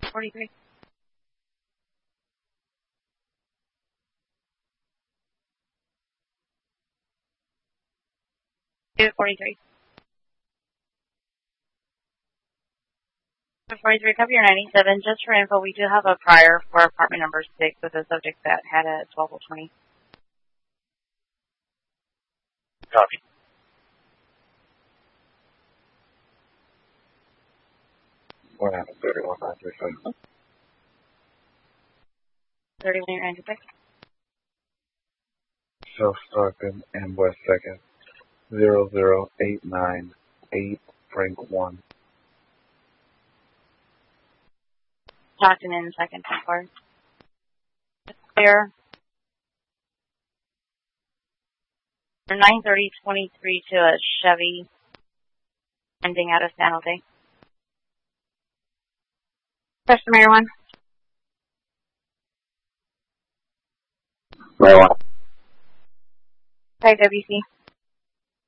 243. 243. 243, copy your 97. Just for info, we do have a prior for apartment number 6 with a subject that had a 1220. Copy. What happened? 31935. 31 your Andrew. Self-Stockton and West 2nd. 00898 Frank 1. Stockton in second, 10-4. Clear. 93023 to a Chevy ending out of San Jose. Customary one. Right one. 5 WC.